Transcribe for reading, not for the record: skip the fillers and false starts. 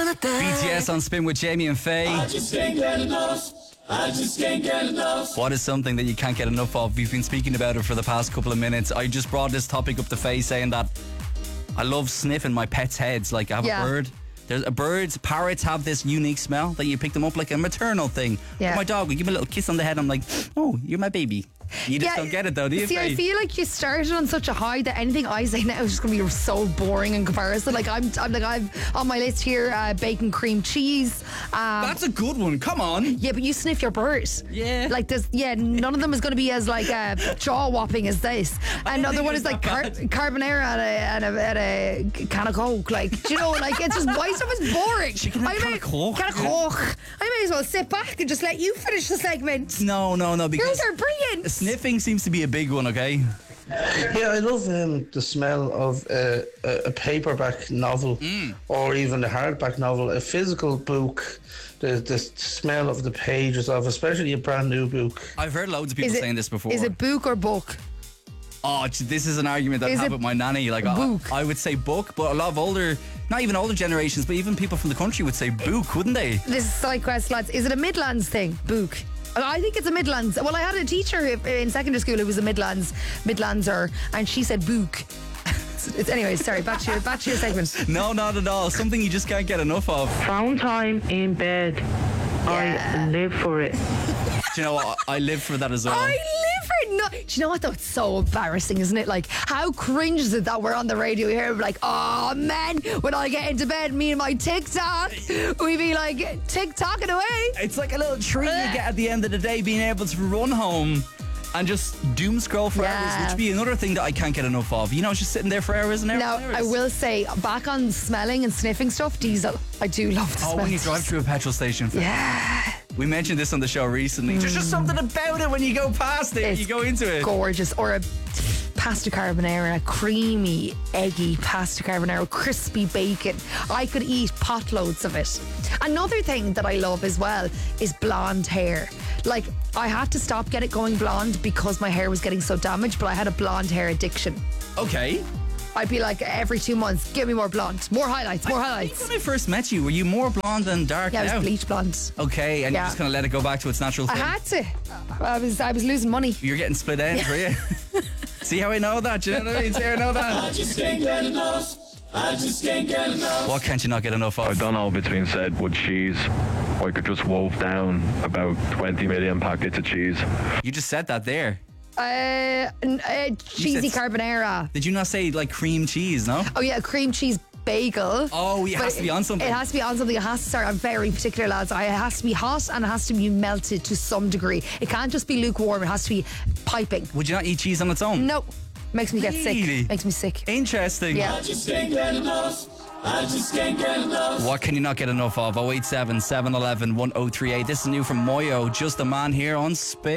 BTS on Spin with Jamie and Faye. I just can't get enough. I just can't get enough. What is something that you can't get enough of? We've been speaking about it for the past couple of minutes. I just brought this topic up to Faye, saying that I love sniffing my pets' heads. Like, I have a bird. There's a bird. Parrots have this unique smell that you pick them up like a maternal thing. Yeah. But my dog will give me a little kiss on the head. I'm like, oh, you're my baby. You just don't get it though, do you? See, I feel like you started on such a high that anything I say now is just going to be so boring in comparison. Like I've on my list here, bacon cream cheese. That's a good one. Come on. Yeah, but you sniff your bird. Yeah. Like there's none of them is going to be as like jaw whopping as this. Another one is like carbonara and a can of Coke. Like, do you know, like it's just my stuff is boring. Can of Coke. Can of Coke. I may as well sit back and just let you finish the segment. No, because yours are brilliant. Sniffing seems to be a big one, okay? Yeah, I love the smell of a paperback novel or even a hardback novel, a physical book, the smell of the pages of, especially a brand new book. I've heard loads of people saying this before. Is it book or book? Oh, this is an argument that I have with my nanny. Like, I would say book, but a lot of older, not even older generations, but even people from the country would say book, wouldn't they? This is side quest, lads. Is it a Midlands thing? Book. I think it's a Midlands. Well, I had a teacher in secondary school who was a Midlandser, and she said book. Anyways, sorry, back to your segment. No, not at all. Something you just can't get enough of. Phone time in bed. Yeah. I live for it. Do you know what? I live for that as well. I live for it. No, do you know what though? It's so embarrassing, isn't it? Like, how cringe is it that we're on the radio here? Like, oh man, when I get into bed, me and my TikTok, we be like TikToking away. It's like a little treat you get at the end of the day, being able to run home and just doom scroll for hours, which would be another thing that I can't get enough of. You know, just sitting there for hours and hours. Now, and hours. I will say, back on smelling and sniffing stuff, diesel. I do love the smell. when you drive through a petrol station. Yeah. We mentioned this on the show recently. There's just something about it when you go past it, you go into it. Gorgeous. Or a pasta carbonara, a creamy, eggy pasta carbonara, crispy bacon. I could eat potloads of it. Another thing that I love as well is blonde hair. Like, I had to stop going blonde because my hair was getting so damaged, but I had a blonde hair addiction. Okay. I'd be like, every 2 months, give me more blonde, more highlights. I think when I first met you, were you more blonde than dark? Yeah, now? I was bleach blonde. Okay, and you just kind of let it go back to its natural thing. I had to. I was losing money. You're getting split ends, were you? See how I know that? Do you know what I mean? See how I know that? I just can't get enough. I just can't get enough. What can't you not get enough of? I don't know between said would cheese. I could just wolf down about 20 million packets of cheese. You just said that there. Cheesy carbonara. Did you not say like cream cheese, no? Oh yeah, cream cheese bagel. Oh, it has to be on something. It has to be on something. It has to start. I'm very particular, lads. It has to be hot and it has to be melted to some degree. It can't just be lukewarm. It has to be piping. Would you not eat cheese on its own? No. Makes me get sick. Makes me sick. Interesting. Yeah. I just can't get enough. I just can't get enough. What can you not get enough of? 087 711 1038. This is new from Moyo. Just a Man here on Spin.